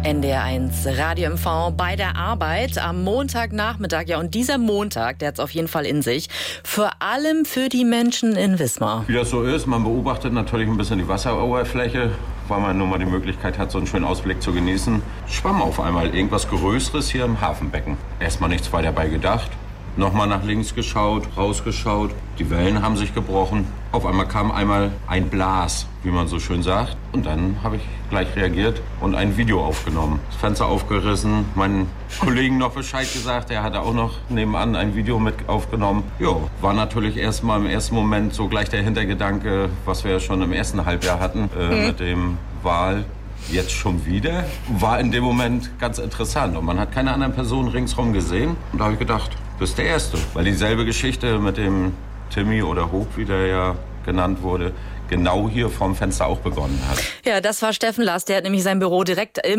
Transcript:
NDR1 Radio MV bei der Arbeit am Montagnachmittag. Ja, und dieser Montag, der hat es auf jeden Fall in sich. Vor allem für die Menschen in Wismar. Wie das so ist, man beobachtet natürlich ein bisschen die Wasseroberfläche, weil man nur mal die Möglichkeit hat, so einen schönen Ausblick zu genießen. Schwamm auf einmal irgendwas Größeres hier im Hafenbecken. Erstmal nichts weiter dabei gedacht. Nochmal nach links geschaut, rausgeschaut. Die Wellen haben sich gebrochen. Auf einmal kam einmal ein Blas, wie man so schön sagt. Und dann habe ich gleich reagiert und ein Video aufgenommen. Das Fenster aufgerissen, meinen Kollegen noch Bescheid gesagt. Der hatte auch noch nebenan ein Video mit aufgenommen. Jo, war natürlich erstmal im ersten Moment so gleich der Hintergedanke, was wir ja schon im ersten Halbjahr hatten, mit dem Wal. Jetzt schon wieder, war in dem Moment ganz interessant. Und man hat keine anderen Personen ringsherum gesehen. Und da habe ich gedacht, du bist der Erste. Weil dieselbe Geschichte mit dem Timmy oder Hoch, wie der ja genannt wurde, genau hier vorm Fenster auch begonnen hat. Ja, das war Steffen Last. Der hat nämlich sein Büro direkt im